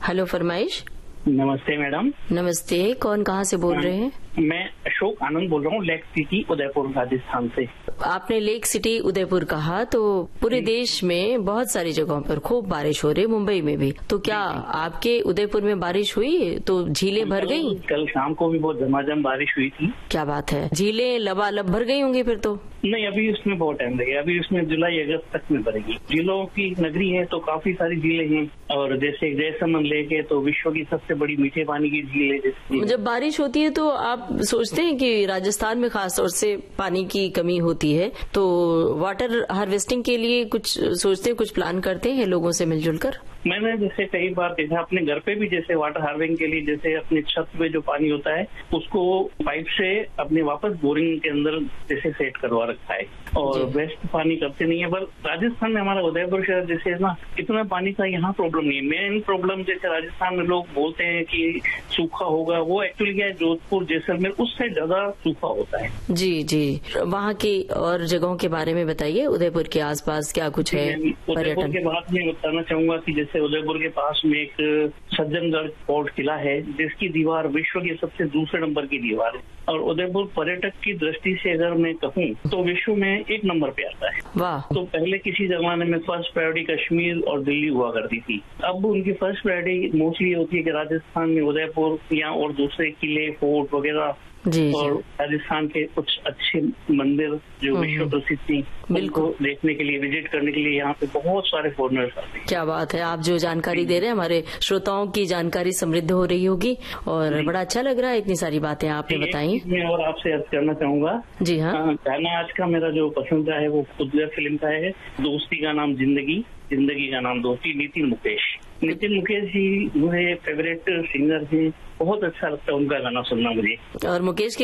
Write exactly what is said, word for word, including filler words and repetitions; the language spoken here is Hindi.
हेलो फरमाइश। नमस्ते मैडम। नमस्ते, कौन कहाँ से बोल रहे हैं? मैं अशोक आनंद बोल रहा हूँ, लेक सिटी उदयपुर राजस्थान से। आपने लेक सिटी उदयपुर कहा तो पूरे देश में बहुत सारी जगहों पर खूब बारिश हो रही, मुंबई में भी। तो क्या आपके उदयपुर में बारिश हुई? तो झीलें भर गई? कल शाम को भी बहुत झमाझम बारिश हुई थी। क्या बात है, झीलें लबालब भर गई होंगी फिर तो? नहीं, अभी उसमें बहुत टाइम लगेगा, अभी उसमें जुलाई अगस्त तक में भरेगी। झीलों की नगरी है तो काफी सारी झीलें हैं, और जैसे जैसलमेर लेक है तो विश्व की सबसे बड़ी मीठे पानी की झील है। जब बारिश होती है तो आप सोचते हैं कि राजस्थान में खास तौर से पानी की कमी होती है, तो वाटर हार्वेस्टिंग के लिए कुछ सोचते हैं, कुछ प्लान करते हैं लोगों से मिलजुल कर? मैंने जैसे कई बार देखा अपने घर पे भी, जैसे वाटर हार्वेस्टिंग के लिए जैसे अपने छत पे जो पानी होता है उसको पाइप से अपने वापस बोरिंग के अंदर जैसे सेट करवा रखा है, और वेस्ट पानी करते नहीं है। पर राजस्थान में हमारा उदयपुर शहर जैसे ना, इतना पानी का यहाँ प्रॉब्लम नहीं है। मेन प्रॉब्लम जैसे राजस्थान में लोग बोलते हैं कि सूखा होगा, वो एक्चुअली क्या है, जोधपुर जैसलमेर उस साइड ज्यादा सूखा होता है। जी जी, वहाँ की और जगहों के बारे में बताइए, उदयपुर के आसपास क्या कुछ है उदयपुर के बाद में बताना चाहूंगा कि जैसे उदयपुर के पास में एक सज्जनगढ़ फोर्ट किला है, जिसकी दीवार विश्व की सबसे दूसरे नंबर की दीवार है, और उदयपुर पर्यटक की दृष्टि से अगर मैं कहूँ तो विश्व में एक नंबर पे आता है। वाह। तो पहले किसी जमाने में फर्स्ट प्रायोरिटी कश्मीर और दिल्ली हुआ करती थी, अब उनकी फर्स्ट प्रायोरिटी मोस्टली होती है कि राजस्थान में उदयपुर या और दूसरे किले फोर्ट वगैरह, जी, और राजस्थान के कुछ अच्छे मंदिर जो विश्व प्रसिद्ध थी, उनको देखने के लिए, विजिट करने के लिए यहाँ पे बहुत सारे फॉरेनर्स आते हैं। क्या बात है, आप जो जानकारी दे रहे हैं हमारे श्रोताओं की जानकारी समृद्ध हो रही होगी, और बड़ा अच्छा लग रहा है इतनी सारी बातें आपने बताई। मैं और आपसे अर्ज करना चाहूंगा। जी हाँ, गाना आज का मेरा जो पसंद है वो खुदगर फिल्म का है, दोस्ती का नाम जिंदगी, जिंदगी का नाम दोस्ती, नितिन मुकेश। नितिन मुकेश जी मेरे फेवरेट सिंगर हैं, बहुत अच्छा लगता है उनका गाना सुनना मुझे। और मुकेश